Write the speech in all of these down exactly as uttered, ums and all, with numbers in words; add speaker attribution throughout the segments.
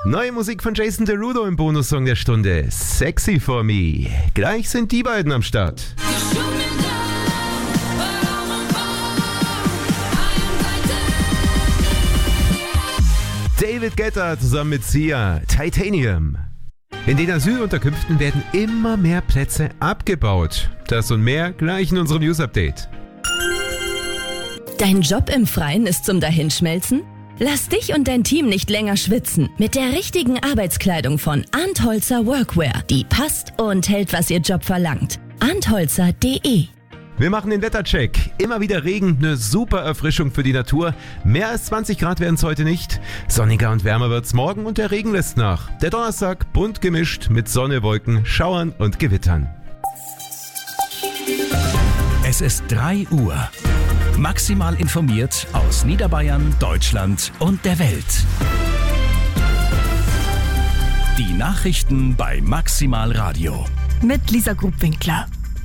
Speaker 1: Neue Musik von Jason Derulo im Bonussong der Stunde. Sexy for me. Gleich sind die beiden am Start. David Guetta zusammen mit Sia. Titanium. In den Asylunterkünften werden immer mehr Plätze abgebaut. Das und mehr gleich in unserem News-Update.
Speaker 2: Dein Job im Freien ist zum Dahinschmelzen? Lass dich und dein Team nicht länger schwitzen. Mit der richtigen Arbeitskleidung von Antholzer Workwear. Die passt und hält, was ihr Job verlangt. antholzer punkt de.
Speaker 1: Wir machen den Wettercheck. Immer wieder Regen, eine super Erfrischung für die Natur. Mehr als zwanzig Grad werden es heute nicht. Sonniger und wärmer wird's morgen und der Regen lässt nach. Der Donnerstag bunt gemischt mit Sonne, Wolken, Schauern und Gewittern.
Speaker 3: Es ist drei Uhr. Maximal informiert aus Niederbayern, Deutschland und der Welt. Die Nachrichten bei Maximal Radio.
Speaker 4: Mit Lisa Grubwinkler.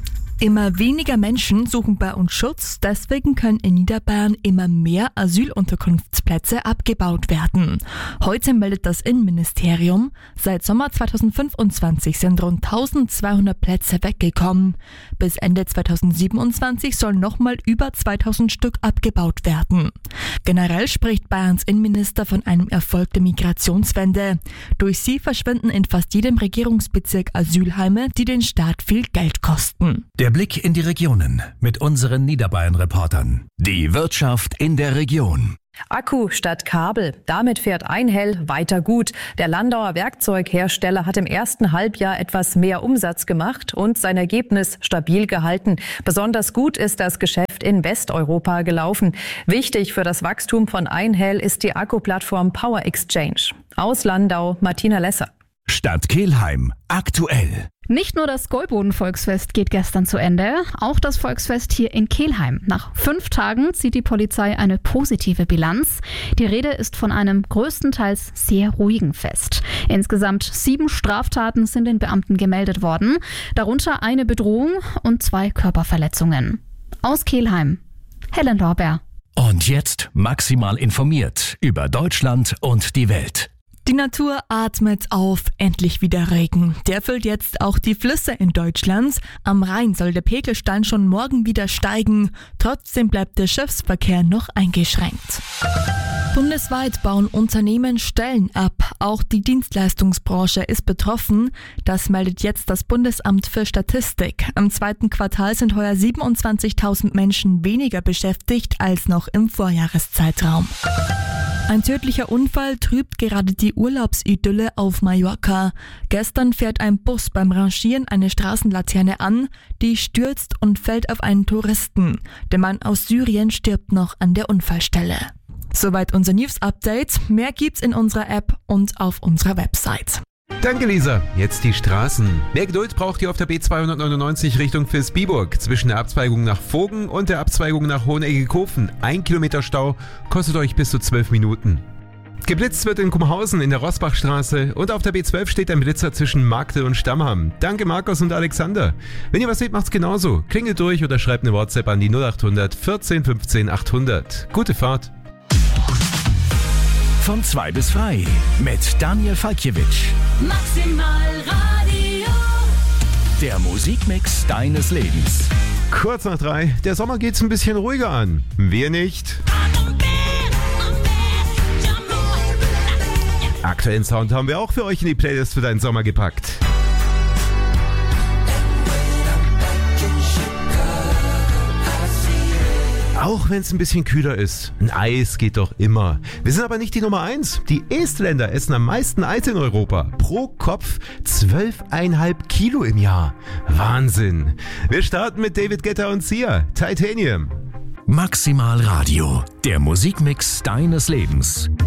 Speaker 4: Immer weniger Menschen suchen bei uns Schutz, deswegen können in Niederbayern immer mehr Asylunterkunftsplätze abgebaut werden. Heute meldet das Innenministerium, seit Sommer zweitausendfünfundzwanzig sind rund eintausendzweihundert Plätze weggekommen. Bis Ende zweitausendsiebenundzwanzig sollen nochmal über zweitausend Stück abgebaut werden. Generell spricht Bayerns Innenminister von einem Erfolg der Migrationswende. Durch sie verschwinden in fast jedem Regierungsbezirk Asylheime, die den Staat viel Geld kosten.
Speaker 3: Der Blick in die Regionen mit unseren Niederbayern-Reportern. Die Wirtschaft in der Region.
Speaker 5: Akku statt Kabel. Damit fährt Einhell weiter gut. Der Landauer Werkzeughersteller hat im ersten Halbjahr etwas mehr Umsatz gemacht und sein Ergebnis stabil gehalten. Besonders gut ist das Geschäft in Westeuropa gelaufen. Wichtig für das Wachstum von Einhell ist die Akkuplattform Power Exchange. Aus Landau, Martina Lesser.
Speaker 3: Stadt Kelheim. Aktuell.
Speaker 6: Nicht nur das Gäuboden-Volksfest geht gestern zu Ende, auch das Volksfest hier in Kelheim. Nach fünf Tagen zieht die Polizei eine positive Bilanz. Die Rede ist von einem größtenteils sehr ruhigen Fest. Insgesamt sieben Straftaten sind den Beamten gemeldet worden, darunter eine Bedrohung und zwei Körperverletzungen. Aus Kelheim, Helen Lorber.
Speaker 3: Und jetzt maximal informiert über Deutschland und die Welt.
Speaker 4: Die Natur atmet auf, endlich wieder Regen. Der füllt jetzt auch die Flüsse in Deutschland. Am Rhein soll der Pegelstand schon morgen wieder steigen. Trotzdem bleibt der Schiffsverkehr noch eingeschränkt. Bundesweit bauen Unternehmen Stellen ab. Auch die Dienstleistungsbranche ist betroffen. Das meldet jetzt das Bundesamt für Statistik. Im zweiten Quartal sind heuer siebenundzwanzigtausend Menschen weniger beschäftigt als noch im Vorjahreszeitraum. Ein tödlicher Unfall trübt gerade die Urlaubsidylle auf Mallorca. Gestern fährt ein Bus beim Rangieren eine Straßenlaterne an, die stürzt und fällt auf einen Touristen. Der Mann aus Syrien stirbt noch an der Unfallstelle. Soweit unser News-Update. Mehr gibt's in unserer App und auf unserer Website.
Speaker 1: Danke, Lisa. Jetzt die Straßen. Mehr Geduld braucht ihr auf der B zweihundertneunundneunzig Richtung Vilsbiburg. Zwischen der Abzweigung nach Vogen und der Abzweigung nach Hoheneckikofen. Ein Kilometer Stau kostet euch bis zu zwölf Minuten. Geblitzt wird in Kumhausen in der Rosbachstraße und auf der B zwölf steht ein Blitzer zwischen Magde und Stammham. Danke Markus und Alexander. Wenn ihr was seht, macht's genauso. Klingelt durch oder schreibt eine WhatsApp an die null achthundert vierzehn fünfzehn achthundert. Gute Fahrt.
Speaker 3: Von zwei bis frei mit Daniel Falkiewicz.
Speaker 2: Maximal Radio.
Speaker 3: Der Musikmix deines Lebens.
Speaker 1: Kurz nach drei. Der Sommer geht's ein bisschen ruhiger an. Wir nicht. Aktuellen Sound haben wir auch für euch in die Playlist für deinen Sommer gepackt. Auch wenn es ein bisschen kühler ist. Ein Eis geht doch immer. Wir sind aber nicht die Nummer eins. Die Estländer essen am meisten Eis in Europa. Pro Kopf zwölf Komma fünf Kilo im Jahr. Wahnsinn. Wir starten mit David Guetta und Sia. Titanium.
Speaker 3: Maximal Radio. Der Musikmix deines Lebens.